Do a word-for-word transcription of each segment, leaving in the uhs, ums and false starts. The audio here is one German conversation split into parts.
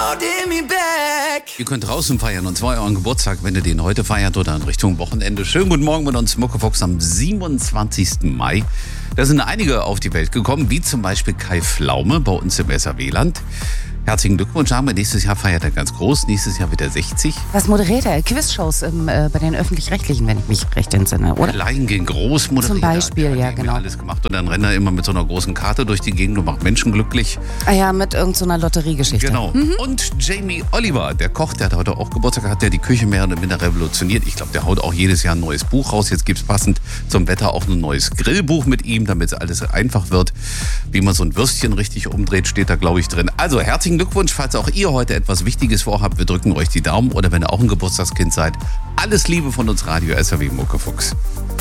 holding me back. Ihr könnt draußen feiern und zwar euren Geburtstag, wenn ihr den heute feiert oder in Richtung Wochenende. Schönen guten Morgen mit uns, Muckefuchs, am siebenundzwanzigsten Mai. Da sind einige auf die Welt gekommen, wie zum Beispiel Kai Pflaume bei uns im S R W-Land. Herzlichen Glückwunsch, haben wir. Nächstes Jahr feiert er ganz groß. Nächstes Jahr wird er sechzig. Was moderiert er? Quizshows im, äh, bei den Öffentlich-Rechtlichen, wenn ich mich recht entsinne, oder? Laien gegen groß moderiert. Zum Beispiel, der ja, hat genau. alles gemacht und dann rennt er immer mit so einer großen Karte durch die Gegend und macht Menschen glücklich. Ah ja, mit irgendeiner so Lotteriegeschichte. Genau. Mhm. Und Jamie Oliver, der Koch, der hat heute auch Geburtstag, hat der die Küche mehr oder minder revolutioniert. Ich glaube, der haut auch jedes Jahr ein neues Buch raus. Jetzt gibt es passend zum Wetter auch ein neues Grillbuch mit ihm, damit alles einfach wird. Wie man so ein Würstchen richtig umdreht, steht da, glaube ich, drin. Also herzlichen Glückwunsch, falls auch ihr heute etwas Wichtiges vorhabt. Wir drücken euch die Daumen. Oder wenn ihr auch ein Geburtstagskind seid, alles Liebe von uns, Radio S R W Muckefuchs.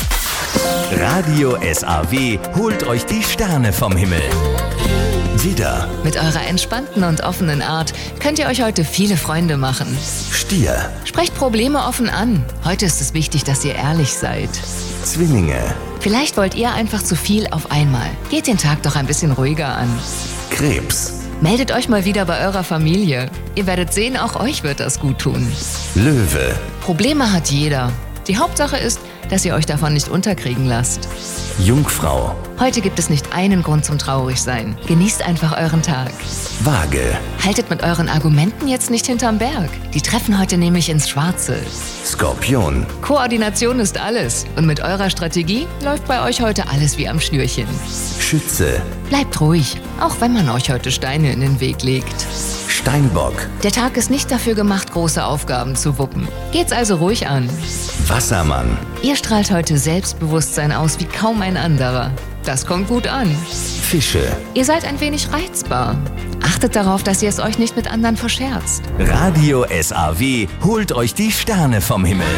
Radio S R W holt euch die Sterne vom Himmel. Widder, Mit eurer entspannten und offenen Art könnt ihr euch heute viele Freunde machen. Stier, Sprecht Probleme offen an. Heute ist es wichtig, dass ihr ehrlich seid. Zwillinge, Vielleicht wollt ihr einfach zu viel auf einmal. Geht den Tag doch ein bisschen ruhiger an. Krebs, Meldet euch mal wieder bei eurer Familie. Ihr werdet sehen, auch euch wird das gut tun. Löwe, Probleme hat jeder. Die Hauptsache ist, dass ihr euch davon nicht unterkriegen lasst. Jungfrau, Heute gibt es nicht einen Grund zum Traurigsein. Genießt einfach euren Tag. Waage, Haltet mit euren Argumenten jetzt nicht hinterm Berg. Die treffen heute nämlich ins Schwarze. Skorpion, Koordination ist alles. Und mit eurer Strategie läuft bei euch heute alles wie am Schnürchen. Schütze, Bleibt ruhig, auch wenn man euch heute Steine in den Weg legt. Steinbock, Der Tag ist nicht dafür gemacht, große Aufgaben zu wuppen. Geht's also ruhig an. Wassermann, Ihr strahlt heute Selbstbewusstsein aus wie kaum ein anderer. Das kommt gut an. Fische. Ihr seid ein wenig reizbar. Achtet darauf, dass ihr es euch nicht mit anderen verscherzt. Radio S R W holt euch die Sterne vom Himmel.